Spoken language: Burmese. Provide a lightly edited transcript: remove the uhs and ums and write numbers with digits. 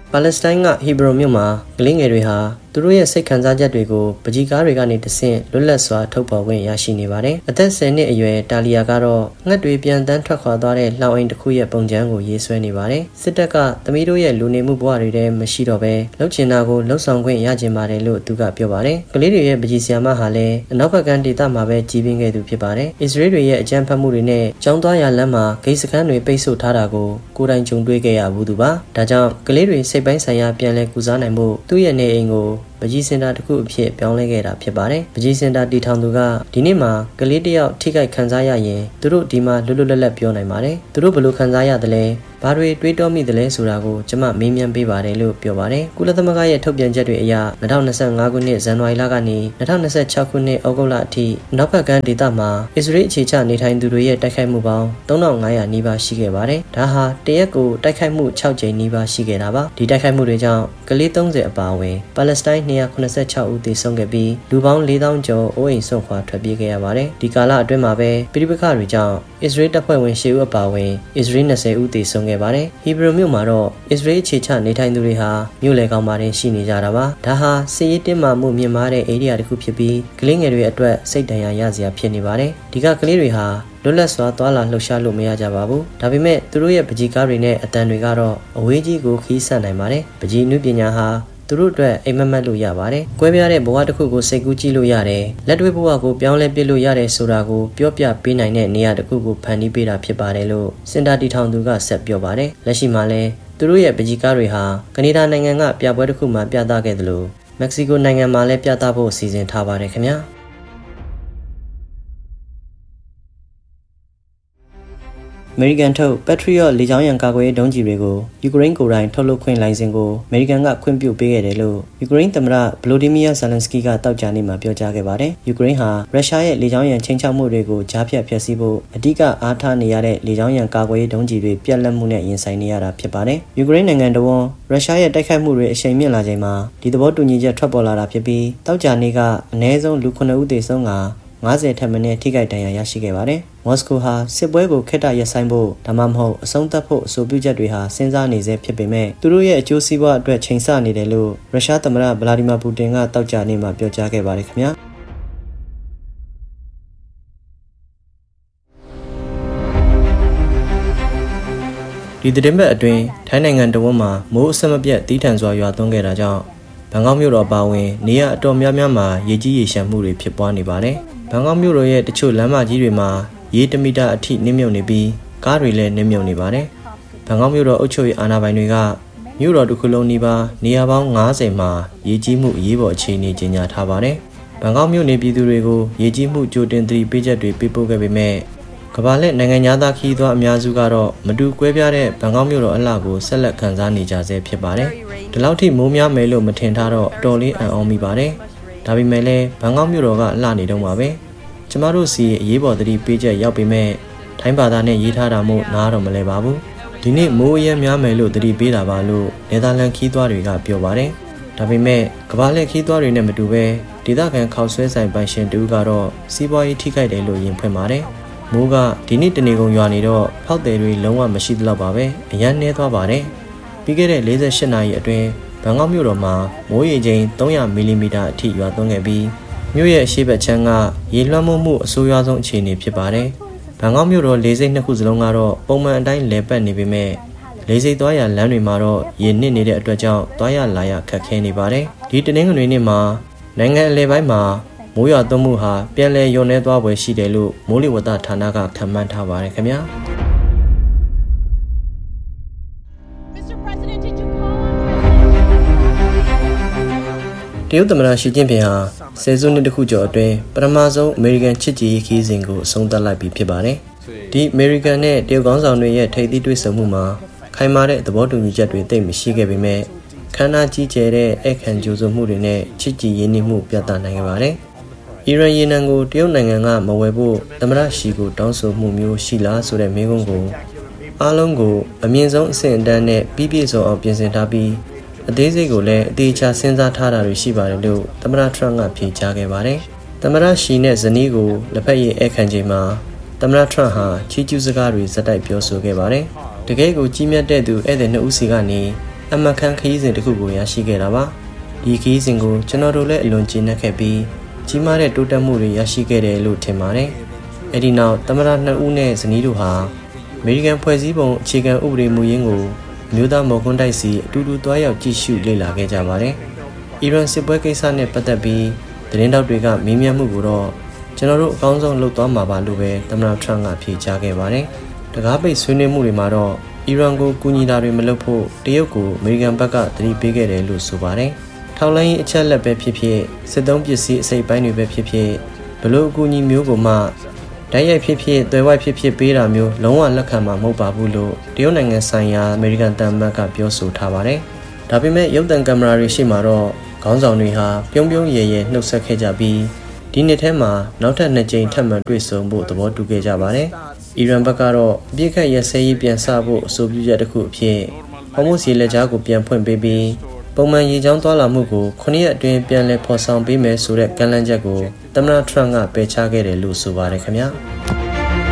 ပါလက်စတိုင်းကဟီဘရုမြို့မှာကလေးငယ်တွေဟာသူတို့ရဲ့စိတ်ခံစားချက်တွေကိုပကြီးကားတွေကနေတဆင့်လွတ်လပ်စွာထုတ်ဖော်ခွင့်ရရှိနေပါတယ်။အသက်10နှစ်အရွယ်တာလီယာကတော့ငှက်တွေပြန်တန်းထွက်ခွာသွားတဲ့လှောင်အိမ်တစ်ခုရဲ့ပုံစံကိုရေးဆွဲနေပါတယ်။စစ်တပ်ကသမီးတို့ရဲ့လူနေမှုဘဝတွေထဲမရှိတော့ဘဲလှုပ်ချင်တာကိုလှုပ်ဆောင်ခွင့်ရကျင်ပါတယ်လို့သူကပြောပါတယ်။ကလေးတွေရဲ့ပကြီးဆရာမဟာလည်းအနောက်ဘက်ကဒေသမှာပဲကြီးပင်းခဲ့သူဖြစ်ပါတယ်။အစ္စရေးတွေရဲ့အကြမ်းဖက်မှုတွေနဲ့ကျောင်းသွားရလမ်းမှာဂိတ်စခန်းတွေပိတ်ဆို့ထားတာကိုကိုယ်တိုင်ကြုံတွေ့ခဲ့ရဘူးသူပါ။ဒါကြောင့်ကလေးတွေစိတ်ပိုင်းဆိုင်ရာပြန်လည်ကုစားနိုင်မှုသူ့ရဲ့နေအိမ်ကိုပကြီးစင်တာတစ်ခုအဖြစ်ပြောင်းလဲခဲ့တာဖြစ်ပါတယ်။ပကြီးစင်တာတည်ထောင်သူကဒီနေ့မှာကလေးတယောက်ထိခိုက်ခံစားရရင်သူတို့ဒီမှာလွတ်လွတ်လပ်လပ်ပြောနိုင်ပါတယ်။သူတို့ဘယ်လိုခံစားရတယ်လဲ။ဘာတွေတွေးတောမိတယ်လဲဆိုတာကိုကျွန်မမေးမြန်းပေးပါတယ်လို့ပြောပါတယ်။ကုလသမဂ္ဂရဲ့ထုတ်ပြန်ချက်တွေအရ2025ခုနှစ်ဇန်နဝါရီလကနေ2026ခုနှစ်ဩဂုတ်လအထိနောက်ဘက်ကဒေသမှာအစ္စရေးအခြေချနေထိုင်သူတွေရဲ့တိုက်ခိုက်မှုပေါင်း3500နီးပါးရှိခဲ့ပါတယ်။ဒါဟာတရက်ကိုတိုက်ခိုက်မှု6ကြိမ်နီးပါးရှိခဲ့တာပါ။ဒီတိုက်ခိုက်မှုတွေကြောင့်ကလေး30အပါအဝင်ပါလက်စတိုင်း286ဦးသေဆုံးခဲ့ပြီးလူပေါင်း4000ကျော်အိုးအိမ်စွန့်ခွာထွက်ပြေးခဲ့ရပါတယ်။ဒီကာလအတွင်းမှာပဲပြည်ပခါတွေကြောင့်အစ္စရေးတပ်ဖွဲ့ဝင်10ဦးအပါအဝင်အစ္စရေး20ဦးသေဆုံးခဲ့ပါတယ်။ဟီဘရုမြို့မှာတော့အစ္စရေးအခြေချနေထိုင်သူတွေဟာမြို့လယ်ကောင်မှာတင်ရှိနေကြတာပါ။ဒါဟာစစ်ရေးတင်းမာမှုမြင့်မားတဲ့ဧရိယာတစ်ခုဖြစ်ပြီးကလေးငယ်တွေအတွက်စိတ်ဒဏ်ရာရစရာဖြစ်နေပါတယ်။ဒီကကလေးတွေဟာလွတ်လပ်စွာသွားလာလှုပ်ရှားလို့မရကြပါဘူး။ဒါပေမဲ့သူတို့ရဲ့ပကြီးကားတွေနဲ့အတန်တွေကတော့အဝေးကြီးကိုခီးဆန့်နိုင်ပါတယ်။ပကြီးနုပညာဟာသူတို့အတွက်အိမ်မက်မက်လို့ရပါတယ်။ကွဲပြားတဲ့ဘဝတစ်ခုကိုစိတ်ကူးကြည့်လို့ရတယ်။လက်တွေ့ဘဝကိုပြောင်းလဲပြလို့ရတယ်ဆိုတာကိုပြောပြပေးနိုင်တဲ့နေရာတစ်ခုကိုဖန်တီးပေးတာဖြစ်ပါတယ်လို့စင်တာတီထောင်သူကဆက်ပြောပါတယ်။လက်ရှိမှာလည်းသူတို့ရဲ့ပကြီးကားတွေဟာကနေဒါနိုင်ငံကပြပွဲတစ်ခုမှာပြသခဲ့သလိုမက္ကဆီကိုနိုင်ငံမှာလည်းပြသဖို့စီစဉ်ထားပါတယ်ခင်ဗျာ။အမေရိကန်ထုတ် Patriot လေကြောင်းရန်ကာကွယ်ရေးဒုံးကျည်တွေကိုယူကရိန်းကိုယ်တိုင်ထုတ်လုပ်ခွင့်လိုင်စင်ကိုအမေရိကန်ကခွင့်ပြုပေးခဲ့တယ်လို့ယူကရိန်းသမ္မတဗလိုဒီမီယာဇယ်လန်စကီကတောက်ကြနေ့မှာပြောကြားခဲ့ပါတယ်။ယူကရိန်းဟာရုရှားရဲ့လေကြောင်းရန်ချိန်ချောက်မှုတွေကိုကြားဖြတ်ဖျက်ဆီးဖို့အဓိကအားထားနေရတဲ့လေကြောင်းရန်ကာကွယ်ရေးဒုံးကျည်တွေပြက်လက်မှုနဲ့ရင်ဆိုင်နေရတာဖြစ်ပါတယ်။ယူကရိန်းနိုင်ငံတော်ဝန်ရုရှားရဲ့တိုက်ခိုက်မှုတွေအရှိန်မြင့်လာချိန်မှာဒီသဘောတူညီချက်ထွက်ပေါ်လာတာဖြစ်ပြီးတောက်ကြနေ့ကအနည်းဆုံးလူ9ဦးသေဆုံးက50ထက်မနည်းထိခိုက်ဒဏ်ရာရရှိခဲ့ပါတယ်။မော်စကိုဟာစစ်ပွဲကိုခက်တာရပ်ဆိုင်းဖို့ဒါမှမဟုတ်အဆုံးသတ်ဖို့အဆိုပြုချက်တွေဟာစဉ်းစားနေဆဲဖြစ်ပေမဲ့သူတို့ရဲ့အကျိုးစီးပွားအတွက်ချိန်ဆနေတယ်လို့ရုရှားသမ္မတဗလာဒီမာပူတင်ကတောက်ကြနေ့မှာပြောကြားခဲ့ပါတယ်ခင်ဗျာ။ဒီသတင်းပတ်အတွင်းထိုင်းနိုင်ငံတော်မှာမိုးအဆက်မပြတ်တီးထန်စွာရွာသွန်းခဲ့တာကြောင့်ဘန်ကောက်မြို့တော်ပါဝင်နေရအတော်များများမှာရေကြီးရေရှမ်းမှုတွေဖြစ်ပွားနေပါတယ်။ဘန်ကောက်မြို့တော်ရဲ့တချို့လမ်းမကြီးတွေမှာရေ1မီတာအထိနစ်မြုပ်နေပြီးကားတွေလည်းနစ်မြုပ်နေပါတယ်။ဘန်ကောက်မြို့တော်အုပ်ချုပ်ရေးအာဏာပိုင်တွေကမြို့တော်တစ်ခုလုံးနီးပါးနေရာပေါင်း90မှာရေကြီးမှုအရေးပေါ်အခြေအနေကြေညာထားပါတယ်။ဘန်ကောက်မြို့နေပြည်သူတွေကိုရေကြီးမှုကြိုတင်သတိပေးချက်တွေပေးပို့ခဲ့ပေမဲ့ကမ္ဘာလက်နိုင်ငံသားခီးသွွားအများစုကတော့မတူကွဲပြားတဲ့ဘန်ကောက်မြို့တော်အလှကိုဆက်လက်ခံစားနေကြဆဲဖြစ်ပါတယ်။ဒီလောက်ထိမိုးများမယ်လို့မထင်ထားတော့အတော်လေးအံ့ဩမိပါတယ်။ဒါပေမဲ့လည်းဘန်ကောက်မြို့တော်ကအလှနေတော့မှာပဲ။ကျမတို့စီအရေးပေါ်သတိပေးချက်ရောက်ပေမဲ့ထိုင်းဘာသာနဲ့ရေးထားတာမို့နားတော့မလဲပါဘူး။ဒီနေ့မိုးအရမ်းများမယ်လို့သတိပေးတာပါလို့နယ်သာလန်ခီးသွွားတွေကပြောပါတယ်။ဒါပေမဲ့ကမ္ဘာလက်ခီးသွွားတွေနဲ့မတူပဲဒေသခံခောက်ဆွဲဆိုင်ပိုင်ရှင်တူကတော့စီးပွားရေးထိခိုက်တယ်လို့ယင်ဖွင့်ပါတယ်။မိုးကဒီနေ့တနေကုန်ရွာနေတော့ဖောက်တယ်တွေလုံးဝမရှိသလောက်ပါပဲအရန်နှဲသွားပါတယ်ပြီးခဲ့တဲ့48နာရီအတွင်းဘန်ကောက်မြို့တော်မှာမိုးရေချိန်300မီလီမီတာအထိရွာသွန်းခဲ့ပြီးမြို့ရဲ့အရှေ့ဘက်ခြမ်းကရေလွှမ်းမိုးမှုအဆိုးရွားဆုံးအခြေအနေဖြစ်ပါတယ်ဘန်ကောက်မြို့တော်လေဆိပ်နှစ်ခုစလုံးကတော့ပုံမှန်အတိုင်းလည်ပတ်နေပေမဲ့လေဆိပ်သွားရလမ်းတွေမှာတော့ရေနစ်နေတဲ့အတွက်ကြောင့်သွားရလာရခက်ခဲနေပါတယ်ဒီတနင်္ဂနွေနေ့မှာနိုင်ငံအလယ်ပိုင်းမှာမိုးရွာသွန်းမှုဟာပြန်လည်လျော့နည်းသွားပွဲရှိတယ်လို့မိုးလေဝသဌာနကခန့်မှန်းထားပါတယ်ခင်ဗျာတရုတ်သမ္မတရှီကျင့်ဖျင်ဟာဆယ်စုနှစ်တခုကျော်အတွင်းပထမဆုံးအမေရိကန်ချစ်ကြည်ရေးခီးစဉ်ကိုအဆုံးသတ်လိုက်ပြီဖြစ်ပါတယ်ဒီအမေရိကန်နဲ့တရုတ်ခေါင်းဆောင်တွေရဲ့ထိပ်သီးတွေ့ဆုံမှုမှာခိုင်မာတဲ့သဘောတူညီချက်တွေသိပ်မရှိခဲ့ပေမဲ့ခမ်းနားကြီးကျယ်တဲ့အခမ်းကြိုဆိုမှုတွေနဲ့ချစ်ကြည်ရင်းနှီးမှုပြသနိုင်ခဲ့ပါတယ်အီရန်ရေနံကိုတရုတ်နိုင်ငံကမဝယ်ဖို့သမ္မတရှီကိုတောင်းဆိုမှုမျိုးရှိလားဆိုတဲ့မေးခွန်းကိုအားလုံးကိုအမြင့်ဆုံးအဆင့်အတန်းနဲ့ပြည့်စုံအောင်ပြင်ဆင်ထားပြီးအသေးစိတ်ကိုလည်းအသေးချာစဉ်းစားထားတာတွေရှိပါတယ်လို့သမ္မတထရန့်ကဖြေကြားခဲ့ပါတယ်။သမ္မတရှီနဲ့ဇနီးကိုလက်ဖက်ရည်အခမ်းချိန်မှာသမ္မတထရန့်ဟာချီးကျူးစကားတွေဇက်တိုက်ပြောဆိုခဲ့ပါတယ်။တကယ်ကိုကြီးမြတ်တဲ့သူဧည့်သည်နှစ်ဦးစီကနေအမှတ်ခန်းခရီးစဉ်တစ်ခုကိုရရှိခဲ့တာပါဒီခရီးစဉ်ကိုကျွန်တော်တို့လည်းအလွန်ကျေနပ်ခဲ့ပြီးကြီးမားတဲ့တိုးတက်မှုတွေရရှိခဲ့တယ်လို့ထင်ပါတယ်အဲ့ဒီနောက်သမ္မတ2ဦးနဲ့ဇနီးတို့ဟာအမေရိကန်ဖွဲ့စည်းပုံအခြေခံဥပဒေမူရင်းကိုမျိုးသားမော်ကွန်းတိုက်စီအတူတူတွားရောက်ကြည့်ရှုလေ့လာခဲ့ကြပါတယ်အီရန်စစ်ပွဲကိစ္စနဲ့ပတ်သက်ပြီးသတင်းတောက်တွေကမေးမြန်းမှုကိုတော့ကျွန်တော်တို့အကောင်းဆုံးလုပ်သွားမှာပါလို့ပဲသမ္မတထရန့်ကဖြေကြားခဲ့ပါတယ်တကားပိတ်ဆွေးနွေးမှုတွေမှာတော့အီရန်ကိုကူညီတာတွေမလုပ်ဖို့တရုတ်ကိုအမေရိကန်ဘက်ကသတိပေးခဲ့တယ်လို့ဆိုပါတယ်ထောက်လိုင်းအချက်လက်ပဲဖြစ်ဖြစ်စစ်သုံးပစ္စည်းအစိပ်ပိုင်းတွေပဲဖြစ်ဖြစ်ဘလို့အကူအညီမျိုးကိုမှတိုက်ရိုက်ဖြစ်ဖြစ်သွယ်ဝိုက်ဖြစ်ဖြစ်ပေးတာမျိုးလုံးဝလက်ခံမှာမဟုတ်ပါဘူးလို့တရုတ်နိုင်ငံဆိုင်ရာအမေရိကန်တမန်ကပြောဆိုထားပါတယ်ဒါပေမဲ့ရုပ်သံကင်မရာတွေရှေ့မှာတော့ခေါင်းဆောင်တွေဟာပြုံးပြုံးရဲရဲနှုတ်ဆက်ခဲ့ကြပြီးဒီနှစ်ထဲမှာနောက်ထပ်2ကြိမ်ထပ်မံတွေ့ဆုံဖို့သဘောတူခဲ့ကြပါတယ်အီရန်ဘက်ကတော့အပြစ်ခတ်ရစဲရေးပြန်စဖို့အဆိုပြုချက်တစ်ခုအဖြစ်ဟော်မုတ်စီလက်ကြားကိုပြန်ဖွင့်ပေးပြီးပုံမှန်ရေချောင်းသွားလာမှုကို9ရက်အတွင်းပြန်လည်ဖော်ဆောင်ပေးမယ်ဆိုတဲ့ကမ်းလှမ်းချက်ကိုသမ္မတထရန့်ကပယ်ချခဲ့တယ်လို့ဆိုပါတယ်ခင်ဗျာ